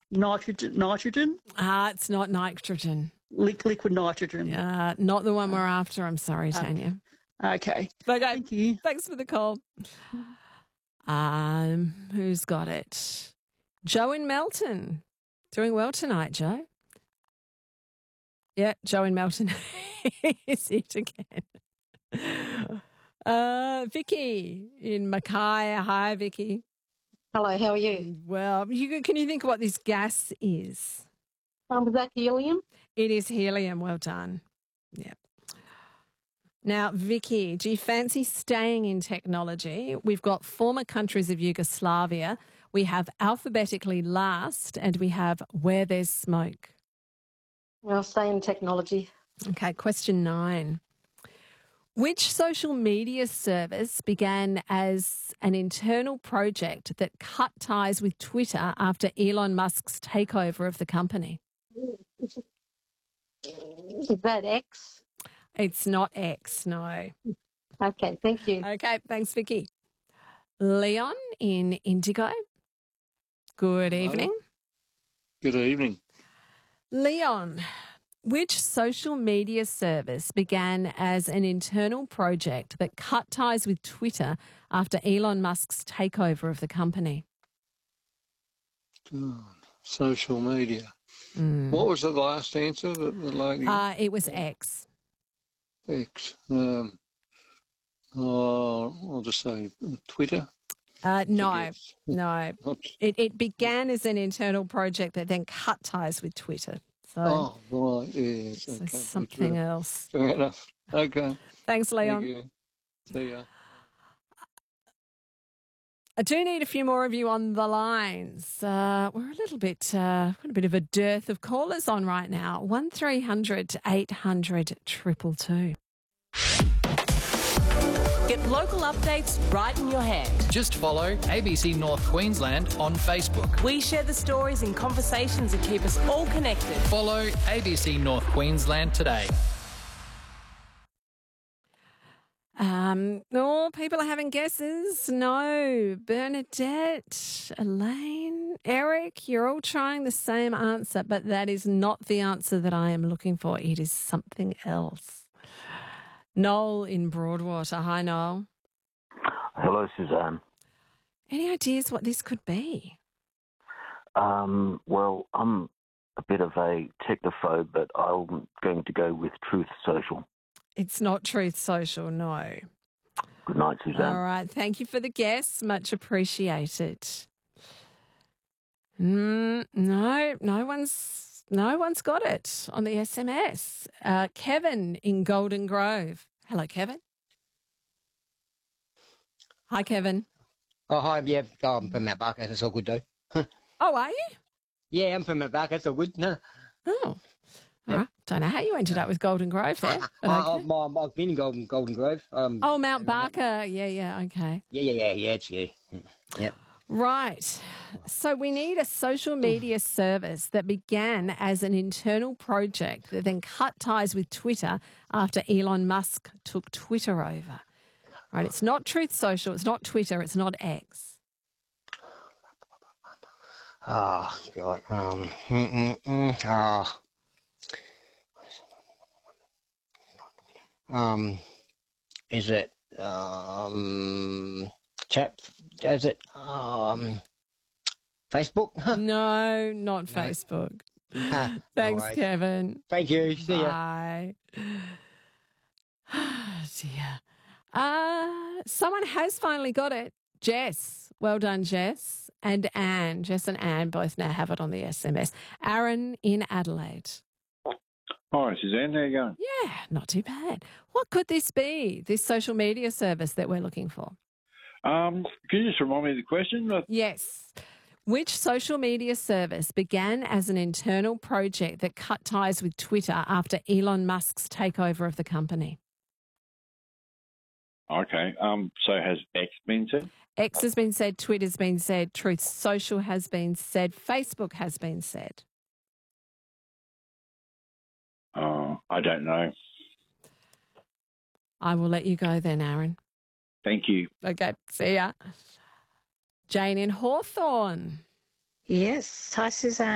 Nitrogen? It's not nitrogen. Liquid nitrogen. Not the one we're after. I'm sorry, Tanya. Okay. Okay. Thank you. Thanks for the call. Who's got it? Joe in Melton. Doing well tonight, Joe. Yeah, Joe in Melton is it again. Vicky in Mackay. Hi, Vicky. Hello, how are you? Well, can you think of what this gas is? Was that helium? It is helium. Well done. Yeah. Now, Vicky, do you fancy staying in technology? We've got former countries of Yugoslavia. We have alphabetically last, and we have where there's smoke. I'll stay in technology. Okay, question 9. Which social media service began as an internal project that cut ties with Twitter after Elon Musk's takeover of the company? Is that X? It's not X, no. Okay, thank you. Okay, thanks, Vicky. Leon in Indigo. Good evening. Good evening. Leon, which social media service began as an internal project that cut ties with Twitter after Elon Musk's takeover of the company? Social media. What was the last answer? The lady? It was X. X. I'll just say Twitter. No. It began as an internal project that then cut ties with Twitter. So, right, yes. so Okay. something else. Fair enough. Okay. Thanks, Leon. Thank you. See ya. I do need a few more of you on the lines. We're a little bit, got a bit of a dearth of callers on right now. 1300 800 222. Get local updates right in your hand. Just follow ABC North Queensland on Facebook. We share the stories and conversations that keep us all connected. Follow ABC North Queensland today. No, people are having guesses. No. Bernadette, Elaine, Eric, you're all trying the same answer, but that is not the answer that I am looking for. It is something else. Noel in Broadwater. Hi, Noel. Hello, Suzanne. Any ideas what this could be? Well, I'm a bit of a technophobe, but I'm going to go with Truth Social. It's not Truth Social, no. Good night, Suzanne. All right. Thank you for the guess. Much appreciated. No one's got it on the SMS. Kevin in Golden Grove. Hello, Kevin. Hi, Kevin. Oh, hi. Yeah, I'm from Mount Barker. That's all good, though. Oh, are you? Yeah, I'm from Mount Barker. That's all good. No. Oh. All right. Don't know how you ended up with Golden Grove there. Okay. I've been in Golden Grove. Mount Barker. Yeah. Okay. Yeah. Right. So we need a social media service that began as an internal project that then cut ties with Twitter after Elon Musk took Twitter over. Right. It's not Truth Social. It's not Twitter. It's not X. Oh, God. Is it chat? Is it Facebook? No, not Facebook. Thanks, right. Kevin. Thank you. See ya. Bye. Oh, dear. Someone has finally got it. Jess. Well done, Jess. And Anne. Jess and Anne both now have it on the SMS. Aaron in Adelaide. Hi, Suzanne. How you going? Yeah, not too bad. What could this be, this social media service that we're looking for? Can you just remind me of the question? Yes. Which social media service began as an internal project that cut ties with Twitter after Elon Musk's takeover of the company? Okay. So has X been said? X has been said, Twitter's been said, Truth Social has been said, Facebook has been said. I don't know. I will let you go then, Aaron. Thank you. Okay, see ya. Jane in Hawthorne. Yes. Hi, Suzanne.